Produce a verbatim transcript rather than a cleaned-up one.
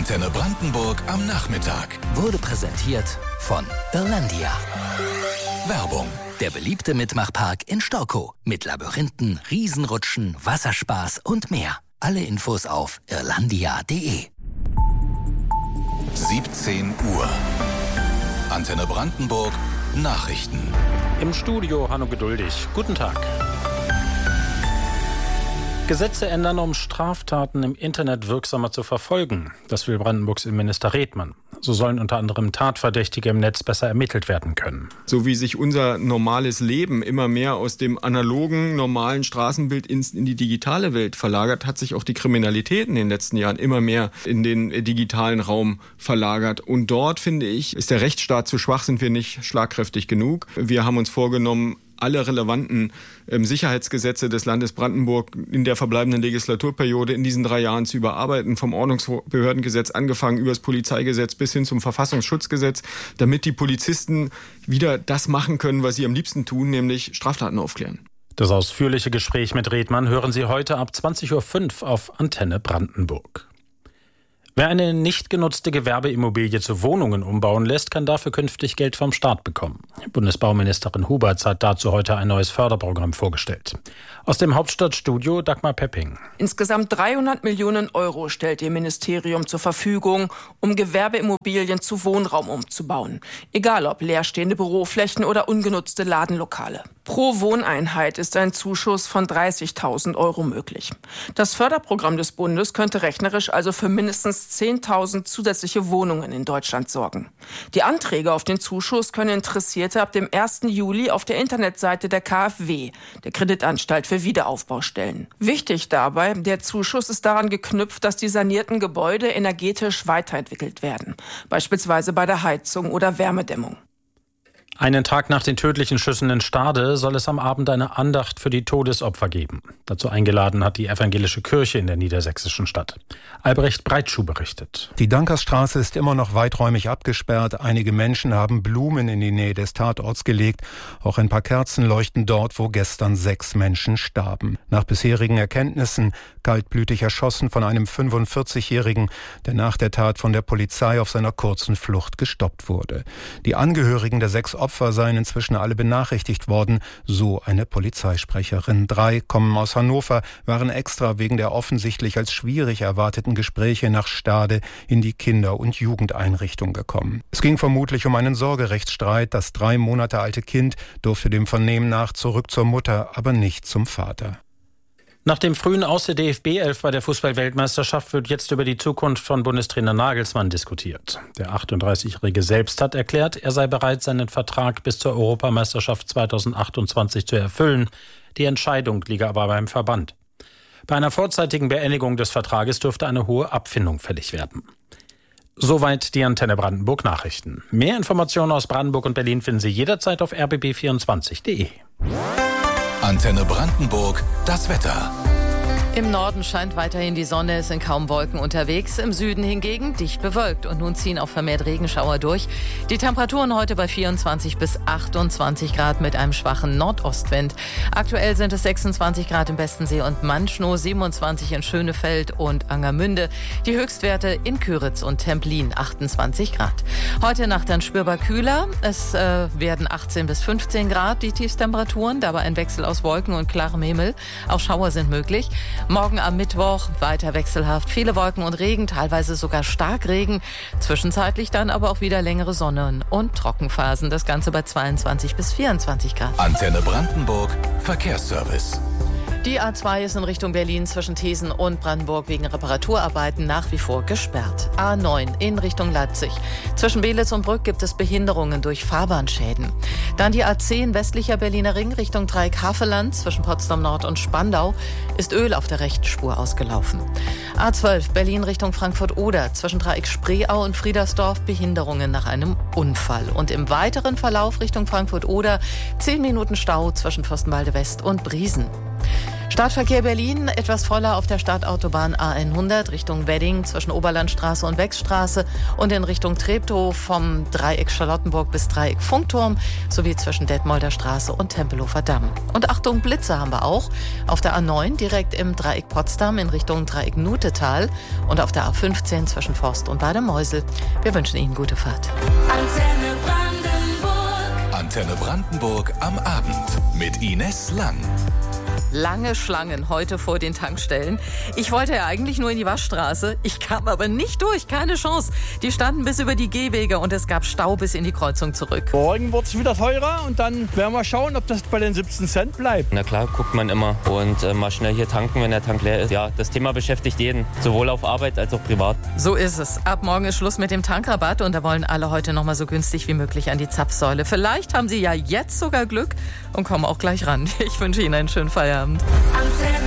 Antenne Brandenburg am Nachmittag. Wurde präsentiert von Irlandia. Werbung. Der beliebte Mitmachpark in Storkow. Mit Labyrinthen, Riesenrutschen, Wasserspaß und mehr. Alle Infos auf irlandia punkt de. siebzehn Uhr. Antenne Brandenburg Nachrichten. Im Studio Hanno Geduldig. Guten Tag. Gesetze ändern, um Straftaten im Internet wirksamer zu verfolgen. Das will Brandenburgs Innenminister Redmann. So sollen unter anderem Tatverdächtige im Netz besser ermittelt werden können. So wie sich unser normales Leben immer mehr aus dem analogen, normalen Straßenbild in die digitale Welt verlagert, hat sich auch die Kriminalität in den letzten Jahren immer mehr in den digitalen Raum verlagert. Und dort, finde ich, ist der Rechtsstaat zu schwach, sind wir nicht schlagkräftig genug. Wir haben uns vorgenommen, alle relevanten ähm, Sicherheitsgesetze des Landes Brandenburg in der verbleibenden Legislaturperiode in diesen drei Jahren zu überarbeiten, vom Ordnungsbehördengesetz angefangen über das Polizeigesetz bis hin zum Verfassungsschutzgesetz, damit die Polizisten wieder das machen können, was sie am liebsten tun, nämlich Straftaten aufklären. Das ausführliche Gespräch mit Redmann hören Sie heute ab zwanzig Uhr fünf auf Antenne Brandenburg. Wer eine nicht genutzte Gewerbeimmobilie zu Wohnungen umbauen lässt, kann dafür künftig Geld vom Staat bekommen. Bundesbauministerin Huberts hat dazu heute ein neues Förderprogramm vorgestellt. Aus dem Hauptstadtstudio Dagmar Pepping. Insgesamt dreihundert Millionen Euro stellt ihr Ministerium zur Verfügung, um Gewerbeimmobilien zu Wohnraum umzubauen. Egal ob leerstehende Büroflächen oder ungenutzte Ladenlokale. Pro Wohneinheit ist ein Zuschuss von dreißigtausend Euro möglich. Das Förderprogramm des Bundes könnte rechnerisch also für mindestens zehntausend zusätzliche Wohnungen in Deutschland sorgen. Die Anträge auf den Zuschuss können Interessierte ab dem ersten Juli auf der Internetseite der K f W, der Kreditanstalt für Wiederaufbau, stellen. Wichtig dabei, der Zuschuss ist daran geknüpft, dass die sanierten Gebäude energetisch weiterentwickelt werden, beispielsweise bei der Heizung oder Wärmedämmung. Einen Tag nach den tödlichen Schüssen in Stade soll es am Abend eine Andacht für die Todesopfer geben. Dazu eingeladen hat die evangelische Kirche in der niedersächsischen Stadt. Albrecht Breitschuh berichtet. Die Dankersstraße ist immer noch weiträumig abgesperrt. Einige Menschen haben Blumen in die Nähe des Tatorts gelegt. Auch ein paar Kerzen leuchten dort, wo gestern sechs Menschen starben. Nach bisherigen Erkenntnissen kaltblütig erschossen von einem fünfundvierzigjährigen, der nach der Tat von der Polizei auf seiner kurzen Flucht gestoppt wurde. Die Angehörigen der sechs Opfer seien inzwischen alle benachrichtigt worden, so eine Polizeisprecherin. Drei kommen aus Hannover, waren extra wegen der offensichtlich als schwierig erwarteten Gespräche nach Stade in die Kinder- und Jugendeinrichtung gekommen. Es ging vermutlich um einen Sorgerechtsstreit. Das drei Monate alte Kind durfte dem Vernehmen nach zurück zur Mutter, aber nicht zum Vater. Nach dem frühen Aus der D F B-Elf bei der Fußball-Weltmeisterschaft wird jetzt über die Zukunft von Bundestrainer Nagelsmann diskutiert. Der achtunddreißigjährige selbst hat erklärt, er sei bereit, seinen Vertrag bis zur Europameisterschaft zweitausendachtundzwanzig zu erfüllen. Die Entscheidung liege aber beim Verband. Bei einer vorzeitigen Beendigung des Vertrages dürfte eine hohe Abfindung fällig werden. Soweit die Antenne Brandenburg Nachrichten. Mehr Informationen aus Brandenburg und Berlin finden Sie jederzeit auf r b b vierundzwanzig punkt de. Antenne Brandenburg, das Wetter. Im Norden scheint weiterhin die Sonne, es sind kaum Wolken unterwegs. Im Süden hingegen dicht bewölkt und nun ziehen auch vermehrt Regenschauer durch. Die Temperaturen heute bei vierundzwanzig bis achtundzwanzig Grad mit einem schwachen Nordostwind. Aktuell sind es sechsundzwanzig Grad im Bestensee und Manschnow, siebenundzwanzig in Schönefeld und Angermünde. Die Höchstwerte in Kyritz und Templin, achtundzwanzig Grad. Heute Nacht dann spürbar kühler. Es äh, werden achtzehn bis fünfzehn Grad die Tiefstemperaturen, dabei ein Wechsel aus Wolken und klarem Himmel. Auch Schauer sind möglich. Morgen am Mittwoch weiter wechselhaft, viele Wolken und Regen, teilweise sogar Starkregen. Zwischenzeitlich dann aber auch wieder längere Sonnen- und Trockenphasen. Das Ganze bei zweiundzwanzig bis vierundzwanzig Grad. Antenne Brandenburg, Verkehrsservice. Die A zwei ist in Richtung Berlin zwischen Thesen und Brandenburg wegen Reparaturarbeiten nach wie vor gesperrt. A neun in Richtung Leipzig. Zwischen Belitz und Brück gibt es Behinderungen durch Fahrbahnschäden. Dann die A zehn westlicher Berliner Ring Richtung Dreieck-Havelland zwischen Potsdam Nord und Spandau ist Öl auf der rechten Spur ausgelaufen. A zwölf Berlin Richtung Frankfurt-Oder zwischen Dreieck Spreeau und Friedersdorf Behinderungen nach einem Unfall. Und im weiteren Verlauf Richtung Frankfurt-Oder zehn Minuten Stau zwischen Fürstenwalde West und Briesen. Stadtverkehr Berlin etwas voller auf der Stadtautobahn A hundert Richtung Wedding zwischen Oberlandstraße und Wechstraße und in Richtung Treptow vom Dreieck Charlottenburg bis Dreieck Funkturm sowie zwischen Detmolder Straße und Tempelhofer Damm. Und Achtung, Blitze haben wir auch. Auf der A neun direkt im Dreieck Potsdam in Richtung Dreieck Nutetal und auf der A fünfzehn zwischen Forst und Bademeusel. Wir wünschen Ihnen gute Fahrt. Antenne Brandenburg. Antenne Brandenburg am Abend mit Ines Lang. Lange Schlangen heute vor den Tankstellen. Ich wollte ja eigentlich nur in die Waschstraße. Ich kam aber nicht durch, keine Chance. Die standen bis über die Gehwege und es gab Stau bis in die Kreuzung zurück. Morgen wird es wieder teurer und dann werden wir schauen, ob das bei den siebzehn Cent bleibt. Na klar, guckt man immer und äh, mal schnell hier tanken, wenn der Tank leer ist. Ja, das Thema beschäftigt jeden, sowohl auf Arbeit als auch privat. So ist es. Ab morgen ist Schluss mit dem Tankrabatt und da wollen alle heute noch mal so günstig wie möglich an die Zapfsäule. Vielleicht haben Sie ja jetzt sogar Glück und kommen auch gleich ran. Ich wünsche Ihnen einen schönen Feierabend.